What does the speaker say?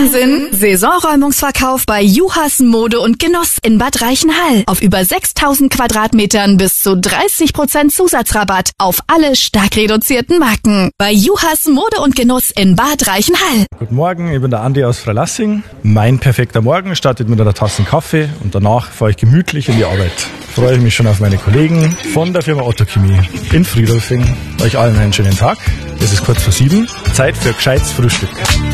Wahnsinn! Saisonräumungsverkauf bei Juhas Mode und Genuss in Bad Reichenhall. Auf über 6.000 Quadratmetern bis zu 30% Zusatzrabatt auf alle stark reduzierten Marken. Bei Juhas Mode und Genuss in Bad Reichenhall. Guten Morgen, ich bin der Andi aus Freilassing. Mein perfekter Morgen startet mit einer Tasse Kaffee und danach fahre ich gemütlich in die Arbeit. Freue ich mich schon auf meine Kollegen von der Firma Otto Chemie in Friedolfing. Euch allen einen schönen Tag. Es ist kurz vor 7. Zeit für gescheites Frühstück.